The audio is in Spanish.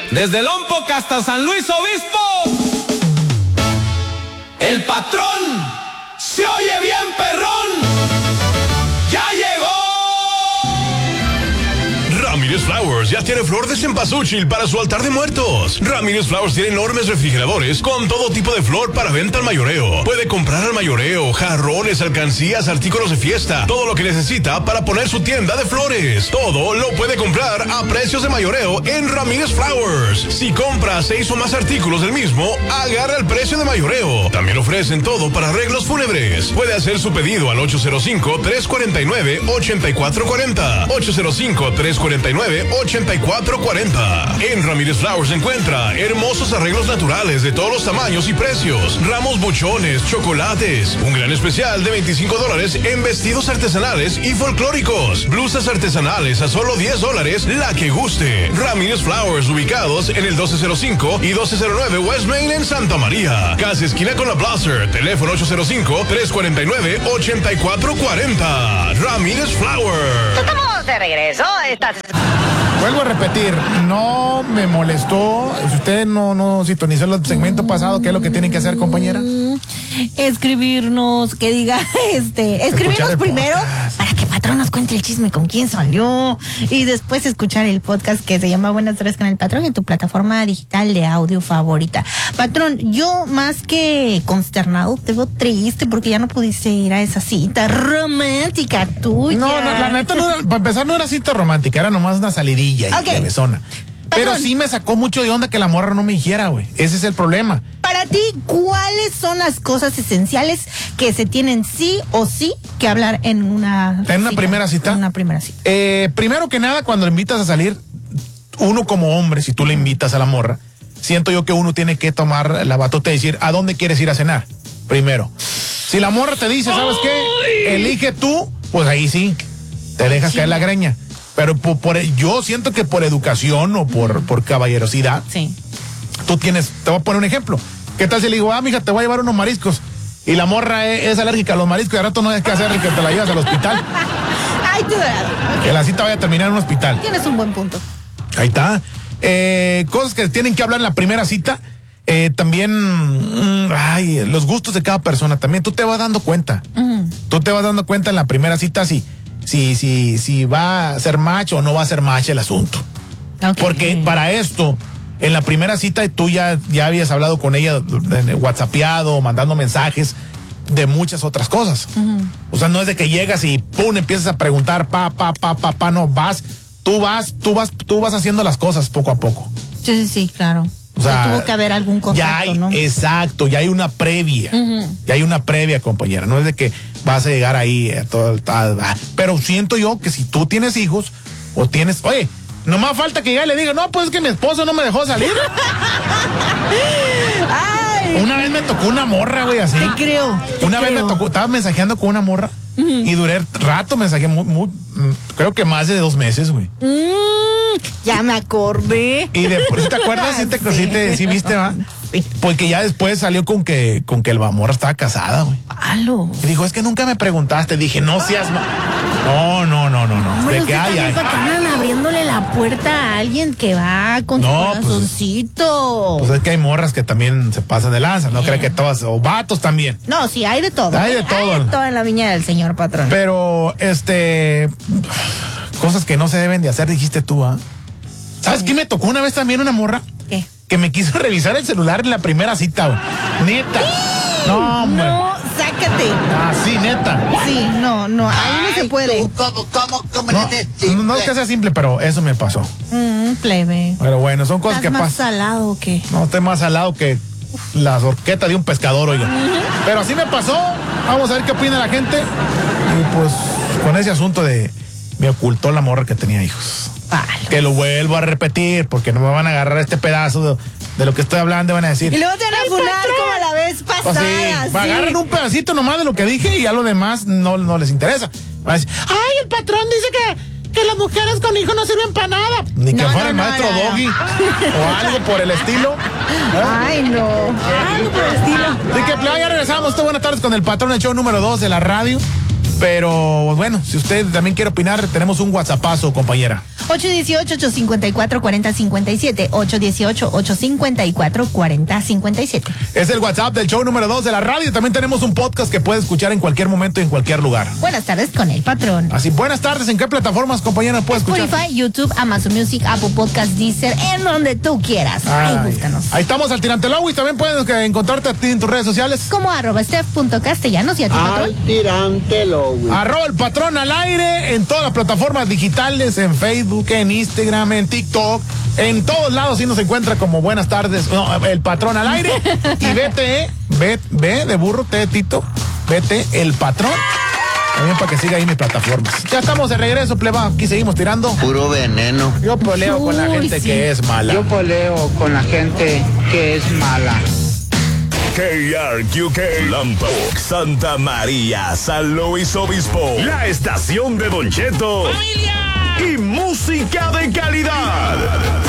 Desde Lompoc hasta San Luis Obispo. El patrón se oye bien perrón. ¡Ya llegó! Ramírez Flowers ya tiene flor de cempasúchil para su altar de muertos. Ramírez Flowers tiene enormes refrigeradores con todo tipo de flor para venta al mayoreo. Puede comprar al mayoreo, jarrones, alcancías, artículos de fiesta, todo lo que necesita para poner su tienda de flores. Todo lo puede comprar a precios de mayoreo en Ramírez Flowers. Si compra 6 o más artículos del mismo, agarra el precio de mayoreo. También ofrecen todo para arreglos fúnebres. Puede hacer su pedido al 805-349-8440. 805-349-8440. En Ramírez Flowers encuentra hermosos arreglos naturales de todos los tamaños y precios, ramos buchones, chocolates, un gran especial de $25 en vestidos artesanales y folclóricos, blusas artesanales a solo $10, la que guste. Ramírez Flowers, ubicados en el 1205 y 1209 West Main en Santa María, casi esquina con la Blaser. Teléfono 805-349-8440. Ramírez Flowers. Estamos de regreso. Vuelvo a repetir, no me molestó. Si usted no sintonizó el segmento pasado, ¿qué es lo que tienen que hacer, compañera? Escribirnos, que diga, escribirnos primero para que Patrón nos cuente el chisme con quién salió y después escuchar el podcast que se llama Buenas tardes con el Patrón en tu plataforma digital de audio favorita. Patrón, yo más que consternado, te veo triste porque ya no pudiste ir a esa cita romántica tuya. No, la neta, para empezar no era cita romántica, era nomás una salidilla y cabezona. Pero sí me sacó mucho de onda que la morra no me dijera, güey. Ese es el problema. Para ti, ¿cuáles son las cosas esenciales que se tienen sí o sí que hablar en una primera cita? En una primera cita. Primero que nada, cuando le invitas a salir, uno como hombre, si tú le invitas a la morra, siento yo que uno tiene que tomar la batuta y decir, ¿a dónde quieres ir a cenar? Primero. Si la morra te dice, ¿sabes qué? Elige tú, pues ahí sí, te dejas caer la greña. Pero yo siento que por educación o por caballerosidad, sí. Tú te voy a poner un ejemplo. ¿Qué tal si le digo, mija, te voy a llevar unos mariscos? Y la morra es alérgica a los mariscos y de rato no hay que hacer que te la llevas al hospital. Ay, tú. Que la cita vaya a terminar en un hospital. Tienes un buen punto. Ahí está. Cosas que tienen que hablar en la primera cita. También, los gustos de cada persona. También tú te vas dando cuenta. Tú te vas dando cuenta en la primera cita si va a ser match o no va a ser match el asunto. Okay. Porque para esto, en la primera cita tú ya habías hablado con ella, whatsappeado, mandando mensajes de muchas otras cosas. O sea, no es de que llegas y pum, empiezas a preguntar, no, tú vas haciendo las cosas poco a poco. Sí, claro. O sea, tuvo que haber algún contacto, ¿no? Exacto, ya hay una previa. Ya hay una previa, compañera. No es de que vas a llegar ahí a todo pero siento yo que si tú tienes hijos o tienes, oye, nomás falta que ya le diga, no, pues es que mi esposo no me dejó salir. Ay. Una vez me tocó una morra, güey, así. Te creo. Una vez me tocó, estaba mensajeando con una morra y duré rato, mensajé creo que más de 2 meses, güey. Ya me acordé. Y después, ¿te acuerdas? Sí viste, ¿va? Sí. Porque ya después salió con que la morra estaba casada, güey. ¡Halo! Y dijo, es que nunca me preguntaste. Dije, no seas No. ¿De qué hay? Andan abriéndole la puerta a alguien que va con su corazoncito. Pues es que hay morras que también se pasan de lanza. No creen que todas, o vatos también. No, sí, hay de todo. Hay de todo. Hay de todo en la viña del señor patrón. Pero, cosas que no se deben de hacer, dijiste tú, ¿ah? ¿Sabes qué me tocó una vez también una morra? ¿Qué? Que me quiso revisar el celular en la primera cita, güey. Neta. No, hombre. No, sácate. Ah, sí, neta. Sí, no, ahí no se puede. No es que sea simple, pero eso me pasó. Plebe. Pero bueno, son cosas que pasan. ¿Estás más salado o qué? No, estoy más salado que la horqueta de un pescador, oiga. Pero así me pasó. Vamos a ver qué opina la gente. Y pues, con ese asunto me ocultó la morra que tenía hijos. Que lo vuelvo a repetir, porque no me van a agarrar este pedazo de lo que estoy hablando y van a decir. Y luego te van a funar como la vez pasada. Pues sí. Agarran un pedacito nomás de lo que dije y a lo demás no les interesa. Van a decir, el patrón dice que las mujeres con hijos no sirven para nada. Ni que fuera el maestro Doggy o algo por el estilo. Ay, no. Algo por el estilo. Así que ya regresamos. Buenas tardes con el patrón, el show número 2 de la radio. Pero bueno, si usted también quiere opinar, tenemos un WhatsAppazo, compañera. 818-854-4057. 818-854-4057. Es el WhatsApp del show número 2 de la radio. También tenemos un podcast que puede escuchar en cualquier momento y en cualquier lugar. Buenas tardes con el patrón. Así, buenas tardes. ¿En qué plataformas, compañera, puede escuchar? Spotify, YouTube, Amazon Music, Apple Podcast, Deezer, en donde tú quieras. Ahí búscanos. Ahí estamos al Tirante-Low y también puedes encontrarte a ti en tus redes sociales. Como @steph.castellanos y a ti, patrón. Al Tirante-Low. @el patrón al aire en todas las plataformas digitales, en Facebook, en Instagram, en TikTok, en todos lados sí nos encuentra como buenas tardes, el patrón al aire. Y vete, ve de burro, T de Tito, vete el patrón. También para que siga ahí mis plataformas. Ya estamos de regreso, pleba. Aquí seguimos tirando. Puro veneno. Yo peleo con la gente que es mala. Yo peleo con la gente que es mala. KRQK, Lambok, Santa María, San Luis Obispo, la estación de Don Cheto. ¡Familia! Y música de calidad.